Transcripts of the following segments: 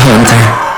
Hunter.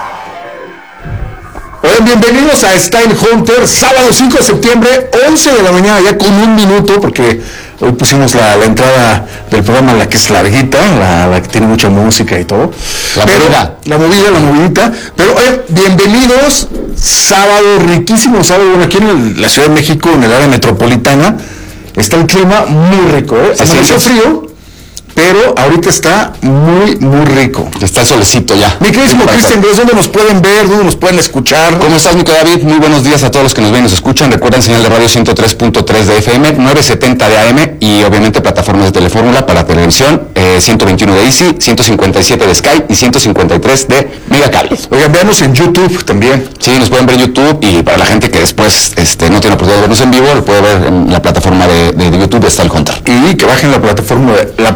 Oigan, bienvenidos a Style Hunter, sábado 5 de septiembre, 11 de la mañana, ya con un minuto, porque hoy pusimos la entrada del programa, la que es larguita, la que tiene mucha música y todo. La movidita. Pero bienvenidos, sábado riquísimo, sábado, bueno, aquí en la Ciudad de México, en el área metropolitana, está el clima muy rico, amaneció frío, pero ahorita está muy, muy rico. Está el solecito ya. Mi queridísimo Cristian, ¿dónde nos pueden ver? ¿Dónde nos pueden escuchar? ¿Cómo estás, mi querido David? Muy buenos días a todos los que nos ven y nos escuchan. Recuerden señal de radio 103.3 de FM, 970 de AM y obviamente plataformas de Telefórmula para televisión, 121 de Easy, 157 de Sky y 153 de Megacable. Oigan, véanos en YouTube también. Sí, nos pueden ver en YouTube, y para la gente que después no tiene oportunidad de vernos en vivo, lo puede ver en la plataforma de YouTube de Style Hunter. Y que bajen la plataforma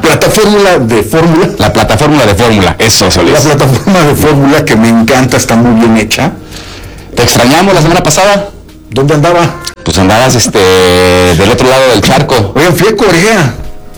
de Fórmula, eso, Solís. La plataforma de Fórmula, que me encanta, está muy bien hecha. Te extrañamos la semana pasada. ¿Dónde andaba? Pues andabas del otro lado del charco. Oigan, fui a Corea.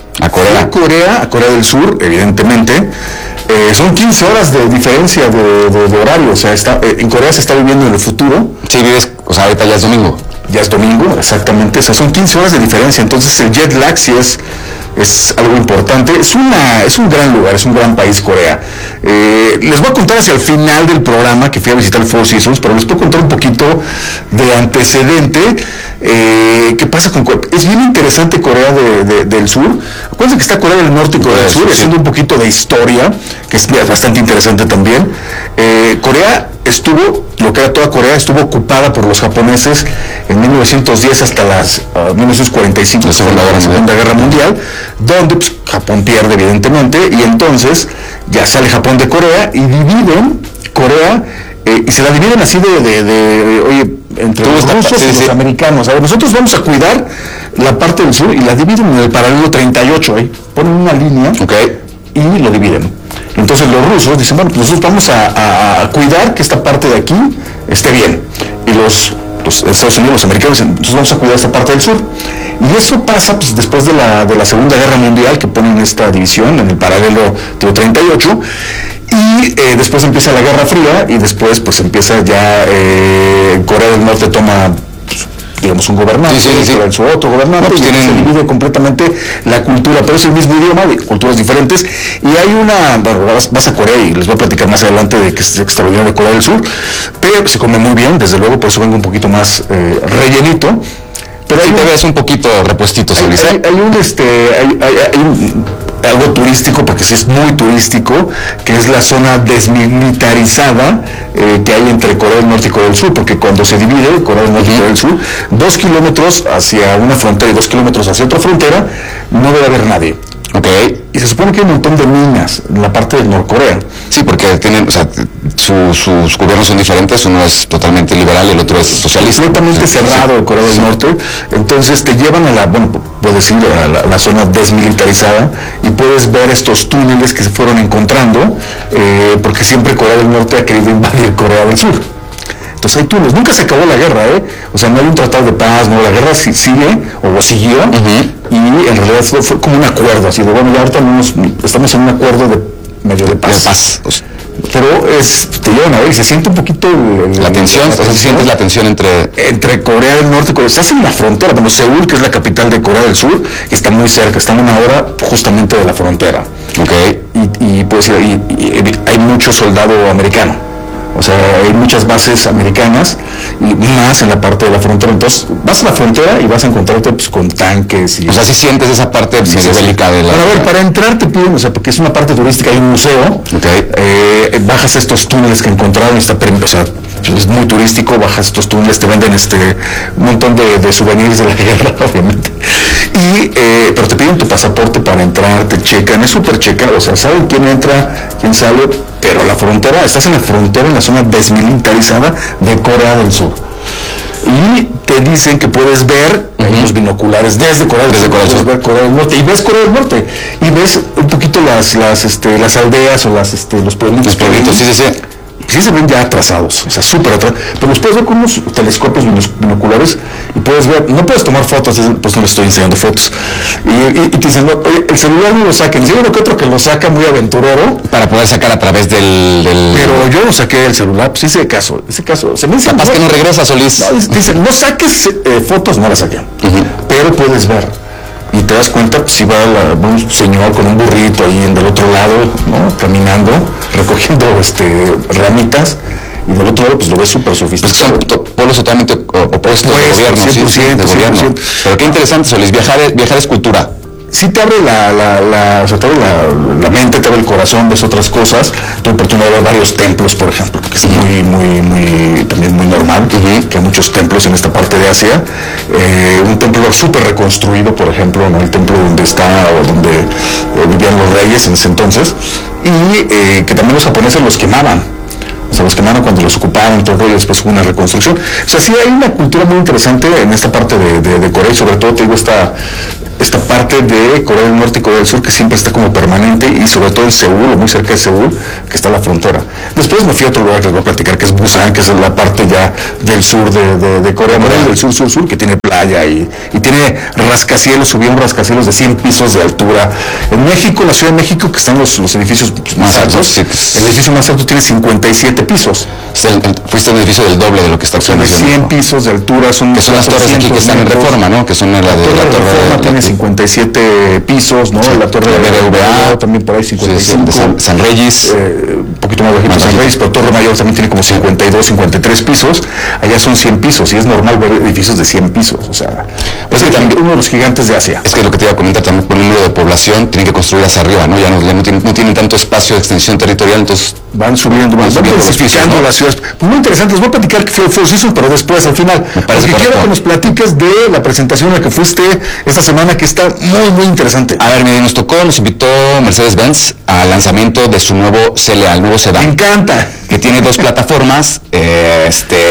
A Corea del Sur, evidentemente. Son 15 horas de diferencia de horario, o sea, en Corea se está viviendo en el futuro. Sí, ahorita ya es domingo. Ya es domingo, exactamente, o sea, son 15 horas de diferencia, entonces el jet lag sí es algo importante. Es un gran lugar, es un gran país, Corea. Les voy a contar hacia el final del programa, que fui a visitar el Four Seasons, pero les puedo contar un poquito de antecedente. ¿Qué pasa con Corea? Es bien interesante Corea del Sur. Acuérdense que está Corea del Norte y Corea del Sur, haciendo un poquito de historia, que es bastante interesante también. Corea lo que era toda Corea, estuvo ocupada por los japoneses en 1910 hasta 1945, la Segunda Guerra Mundial, donde Japón pierde evidentemente, y entonces ya sale Japón de Corea y dividen Corea, y se la dividen así entre los rusos y los americanos. A ver, nosotros vamos a cuidar la parte del sur y la dividen en el paralelo 38, ponen una línea y lo dividen. Entonces los rusos dicen, bueno, pues nosotros vamos a cuidar que esta parte de aquí esté bien. Y los Estados Unidos, los americanos dicen, entonces vamos a cuidar esta parte del sur. Y eso pasa después de la Segunda Guerra Mundial, que ponen esta división en el paralelo 38. Y después empieza la Guerra Fría, y después pues empieza ya Corea del Norte toma digamos un gobernante, Corea del Sur otro gobernante, y se divide completamente la cultura, pero es el mismo idioma, de culturas diferentes. Y hay vas a Corea y les voy a platicar más adelante de que es extraordinario de Corea del Sur, pero se come muy bien, desde luego, por eso vengo un poquito más rellenito. Pero ahí te ves un poquito repuestito, Solís. Hay algo turístico, porque sí es muy turístico, que es la zona desmilitarizada que hay entre Corea del Norte y Corea del Sur, porque cuando se divide Corea del Norte y Corea del Sur, 2 kilómetros hacia una frontera y 2 kilómetros hacia otra frontera, no debe haber nadie. Y se supone que hay un montón de minas en la parte de Norcorea. Sí, porque tienen, sus gobiernos son diferentes, uno es totalmente liberal y el otro es socialista. Completamente cerrado Corea del Norte. Entonces te llevan a la zona desmilitarizada, y puedes ver estos túneles que se fueron encontrando, porque siempre Corea del Norte ha querido invadir Corea del Sur. Entonces hay túneles, nunca se acabó la guerra, o sea, no hay un tratado de paz, no, la guerra sigue, o siguió, y en realidad fue como un acuerdo, así de, bueno, ya ahorita estamos en un acuerdo medio de paz. Pero te llevan a ver y se siente un poquito la tensión, sientes la tensión entre Corea del Norte y Corea. Estás en la frontera, bueno, Seúl, que es la capital de Corea del Sur, está muy cerca, está a una hora justamente de la frontera. Y pues hay mucho soldado americano. O sea, hay muchas bases americanas, y más en la parte de la frontera. Entonces, vas a la frontera y vas a encontrarte con tanques. O sea, si sientes esa parte medio bélica de la... Bueno, a ver, para entrar te piden, porque es una parte turística, hay un museo, bajas estos túneles que encontraron, es muy turístico, bajas estos túneles, te venden un montón de souvenirs de la guerra, obviamente. Pero te piden tu pasaporte para entrar, te checan, es súper checan, o sea, saben quién entra, quién sale, pero la frontera, estás en la frontera, en la zona desmilitarizada de Corea del Sur. Y te dicen que puedes ver los binoculares desde Corea del Sur, puedes ver Corea del Norte, y ves Corea del Norte, y ves un poquito las aldeas o los pueblitos. Sí. sí se ven ya atrasados, o sea, súper atrasados, pero los puedes ver con unos telescopios binoculares y puedes ver, no puedes tomar fotos, pues no les estoy enseñando fotos, y te dicen, no, oye, el celular no lo saquen, si hay uno que otro que lo saca muy aventurero, para poder sacar a través del... Pero yo no saqué el celular, pues hice caso, se me dice... Capaz que no regresa, Solís. No, dicen, no saques fotos, no las saquen, pero puedes ver. Y te das cuenta, pues si va un señor con un burrito ahí del otro lado, ¿no? Caminando, recogiendo ramitas, y del otro lado pues lo ves súper sofisticado. Pues son polos totalmente opuestos de gobierno, 100%, sí, de gobierno. Pero qué interesante, Solís, viajar es cultura. Sí te abre o sea, te abre la mente, te abre el corazón, ves otras cosas. Tuve oportunidad de ver varios templos, por ejemplo, que es también muy normal, que hay muchos templos en esta parte de Asia. Un templo súper reconstruido, por ejemplo, ¿no? El templo donde vivían los reyes en ese entonces, y que también los japoneses los quemaban. O sea, los quemaron cuando los ocuparon, todo, y después hubo una reconstrucción. O sea, sí hay una cultura muy interesante en esta parte de Corea, y sobre todo te digo esta parte de Corea del Norte y Corea del Sur, que siempre está como permanente, y sobre todo en Seúl, o muy cerca de Seúl, que está la frontera. Después me fui a otro lugar que les voy a platicar, que es Busan, que es la parte ya del sur de Corea, del sur, que tiene playa y tiene rascacielos, subió un rascacielos de 100 pisos de altura. En México, la Ciudad de México, que están los edificios más altos, sí. El edificio más alto tiene 57 pisos. Fuiste a un edificio del doble de lo que está actualmente. 100 pisos de altura, que son las torres aquí que están en Reforma, ¿no? Que son la torre de Reforma tiene 57 pisos, ¿no? Sí, la torre de BBVA también por ahí 55. Sí, San Reyes. Un poquito más bajito San Reyes, pero Torre Mayor también tiene como 52, 53 pisos. Allá son 100 pisos y es normal ver edificios de 100 pisos. O sea, pues es también uno de los gigantes de Asia. Es que lo que te iba a comentar también, por el número de población, tienen que construir hacia arriba, ¿no? Ya no tienen tanto espacio de extensión territorial, entonces van subiendo densificando las ciudades. Pues muy interesante, les voy a platicar que fue eso, pero después, al final. Porque quiero que nos platiques de la presentación a la que fuiste esta semana, que está muy interesante. A ver, nos invitó Mercedes-Benz al lanzamiento de su nuevo CLA, el nuevo sedán. Me encanta. Que tiene dos plataformas, que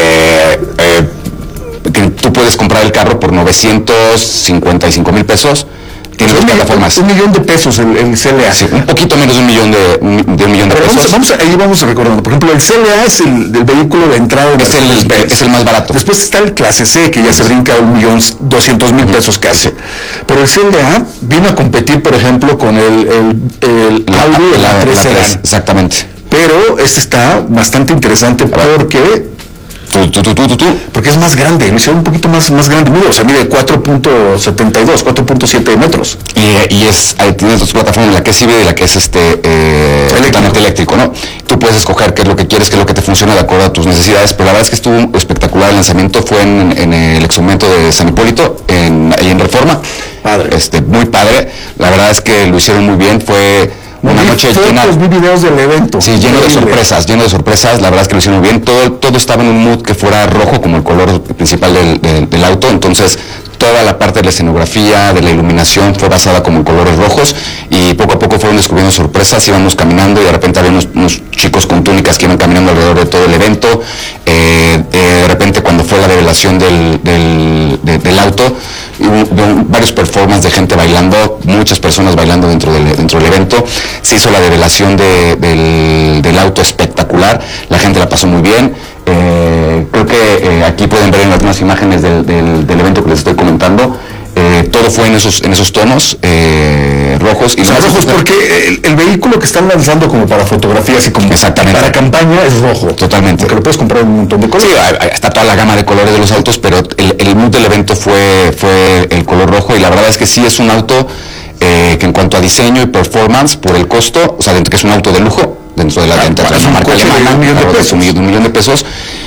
tú puedes comprar el carro por 955,000 pesos. Tiene dos plataformas. $1,000,000 de pesos el CLA. Sí, un poquito menos de un millón de pesos. Ahí vamos recordando. Por ejemplo, el CLA es el vehículo de entrada. Es el más barato. Después está el clase C, que ya se brinca $1,200,000 pesos casi. Pero el CLA vino a competir, por ejemplo, con el Audi de la 3 Sedan. Exactamente. Pero este está bastante interesante porque... Porque es más grande, lo hicieron un poquito más grande, o sea, mide 4.72, 4.7 metros. Y ahí tienes dos plataformas, la que es híbrida y la que es totalmente eléctrico, ¿no? Tú puedes escoger qué es lo que quieres, qué es lo que te funciona de acuerdo a tus necesidades, pero la verdad es que estuvo espectacular el lanzamiento, fue en el exmomento de San Hipólito, ahí en Reforma. Padre. Muy padre, la verdad es que lo hicieron muy bien, fue... Una noche llena. Vi videos del evento. Sí, lleno de sorpresas, la verdad es que lo hicieron bien, todo estaba en un mood que fuera rojo como el color principal del auto, entonces toda la parte de la escenografía, de la iluminación fue basada como en colores rojos, y poco a poco fueron descubriendo sorpresas, íbamos caminando y de repente había unos chicos con túnicas que iban caminando alrededor de todo el evento, de repente cuando fue la revelación del auto, hubo varios performances de gente bailando, muchas personas bailando dentro del evento, se hizo la revelación del auto espectacular, la gente la pasó muy bien. Creo que aquí pueden ver en algunas imágenes del evento que les estoy comentando, todo fue en esos tonos rojos. Y rojos porque el vehículo que están lanzando como para fotografías y como para campaña es rojo. Totalmente. Porque lo puedes comprar en un montón de colores. Sí, está toda la gama de colores de los autos, pero el mood del evento fue el color rojo, y la verdad es que sí es un auto que en cuanto a diseño y performance, por el costo, o sea, que es un auto de lujo, dentro de la marca alemana, de $1,000,000 de pesos,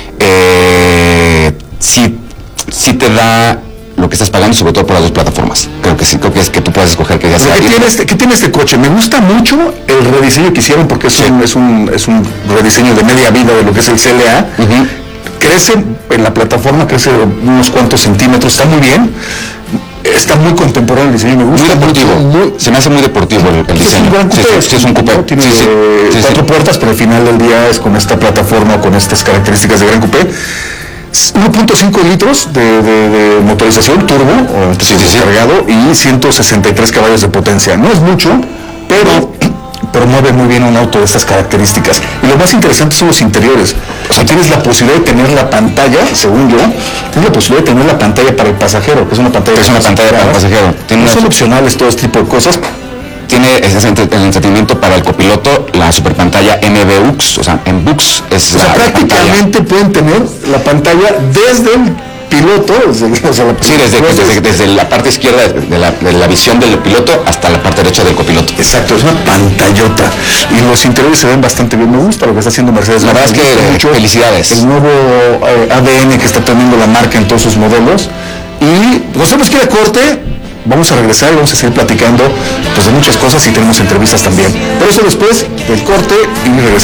sí te da lo que estás pagando, sobre todo por las dos plataformas. Creo que es que tú puedes escoger que ya sea. ¿Qué tiene este coche? Me gusta mucho el rediseño que hicieron, porque es un rediseño de media vida de lo que es el CLA. Crece en la plataforma, crece unos cuantos centímetros, está muy bien. Está muy contemporáneo el diseño, me gusta. Muy deportivo, se me hace muy deportivo el diseño. Es un gran coupé. Sí, es un coupé. Tiene 4 puertas, pero al final del día es con esta plataforma, con estas características de gran coupé. 1.5 litros de motorización turbo, cargado, y 163 caballos de potencia. No es mucho, pero promueve muy bien un auto de estas características. Y lo más interesante son los interiores. O sea, tienes la posibilidad de tener la pantalla, según yo, tienes la posibilidad de tener la pantalla para el pasajero, que es una pantalla, para el pasajero. No son opcionales todo este tipo de cosas. Tiene el entretenimiento para el copiloto, la super pantalla MBUX, o sea, en Bux es o sea, prácticamente pueden tener la pantalla desde el piloto, desde la parte izquierda de la visión del piloto hasta la parte derecha del copiloto. Exacto, es una pantallota. Y los interiores se ven bastante bien. Me gusta lo que está haciendo Mercedes. La verdad es que mucho felicidades. El nuevo ADN que está teniendo la marca en todos sus modelos. Y nos tenemos que ir a corte. Vamos a regresar y vamos a seguir platicando pues, de muchas cosas y tenemos entrevistas también. Pero eso después del corte y regresamos.